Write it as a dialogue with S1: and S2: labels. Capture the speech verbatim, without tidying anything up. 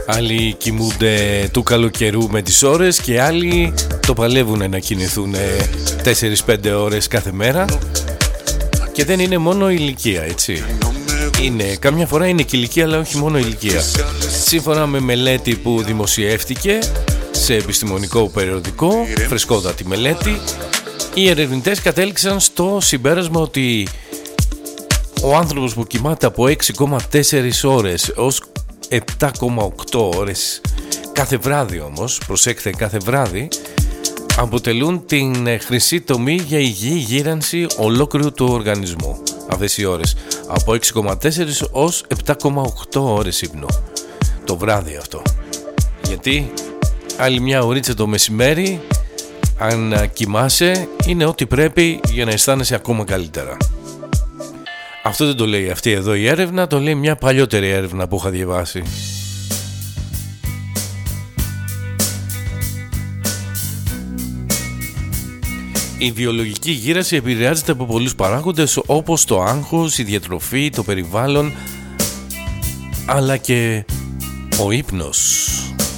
S1: Άλλοι κοιμούνται του καλοκαιρού με τις ώρες και άλλοι το παλεύουν να κινηθούν τέσσερις πέντε ώρες κάθε μέρα. Και δεν είναι μόνο ηλικία, έτσι. Είναι, καμιά φορά είναι και ηλικία, αλλά όχι μόνο ηλικία. Σύμφωνα με μελέτη που δημοσιεύτηκε σε επιστημονικό περιοδικό, φρεσκότατη μελέτη, οι ερευνητές κατέληξαν στο συμπέρασμα ότι ο άνθρωπος που κοιμάται από έξι κόμμα τέσσερα ώρες έως επτά κόμμα οκτώ ώρες κάθε βράδυ, όμως, προσέξτε, κάθε βράδυ, αποτελούν την χρυσή τομή για υγιή γύρανση ολόκληρου του οργανισμού. Αυτές οι ώρες από έξι κόμμα τέσσερα ως επτά κόμμα οκτώ ώρες ύπνο το βράδυ αυτό. Γιατί άλλη μια ωρίτσα το μεσημέρι, αν κοιμάσαι, είναι ό,τι πρέπει για να αισθάνεσαι ακόμα καλύτερα. Αυτό δεν το λέει αυτή εδώ η έρευνα, το λέει μια παλιότερη έρευνα που είχα διαβάσει. Η βιολογική γύρανση επηρεάζεται από πολλούς παράγοντες, όπως το άγχος, η διατροφή, το περιβάλλον, αλλά και ο ύπνος.